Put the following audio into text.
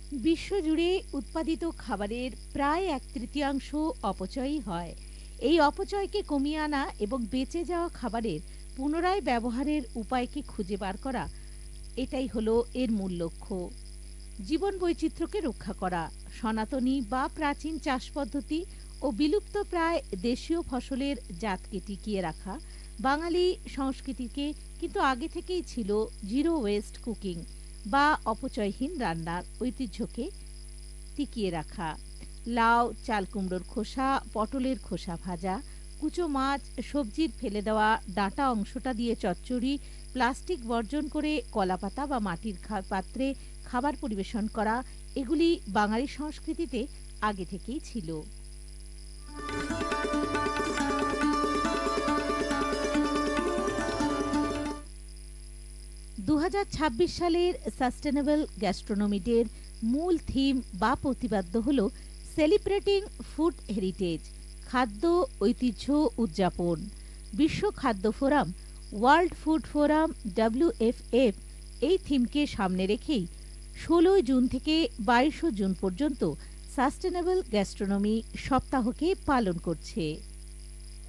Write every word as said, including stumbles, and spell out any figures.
বিশ্বজুড়ে উৎপাদিত খাবারের প্রায় এক তৃতীয়াংশ অপচয়ই হয়। এই অপচয়কে কমিয়ে আনা এবং বেঁচে যাওয়া খাবারের পুনরায় ব্যবহারের উপায়কে খুঁজে বার করা, এটাই হলো এর মূল লক্ষ্য। জীবন বৈচিত্র্যকে রক্ষা করা, সনাতনী বা প্রাচীন চাষ পদ্ধতি ও বিলুপ্ত প্রায় দেশীয় ফসলের জাতকে টিকিয়ে রাখা বাঙালি সংস্কৃতিকে কিন্তু আগে থেকেই ছিল জিরো ওয়েস্ট কুকিং বা অপচয়হীন রান্নার ঐতিহ্যকে টিকিয়ে রাখা। লাউ, চাল কুমড়োর খোসা, পটলের খোসা ভাজা, কুচো মাছ, সবজির ফেলে দেওয়া ডাঁটা অংশটা দিয়ে চচ্চড়ি, প্লাস্টিক বর্জন করে কলাপাতা বা মাটির খা- পাত্রে খাবার পরিবেশন করা, এগুলি বাঙালি সংস্কৃতিতে আগে থেকেই ছিল। দু হাজার ছাব্বিশ সালের সাস্টেনেবল গ্যাস্ট্রোনমি ডের মূল থিম বা প্রতিপাদ্য হল সেলিব্রেটিং ফুড হেরিটেজ, খাদ্য ঐতিহ্য উদযাপন। বিশ্ব খাদ্য ফোরাম, ওয়ার্ল্ড ফুড ফোরাম ডব্লিউএফএফ এই থিমকে সামনে রেখেই ষোলোই জুন থেকে বাইশে জুন পর্যন্ত সাস্টেনেবল গ্যাস্ট্রোনমি সপ্তাহকে পালন করছে।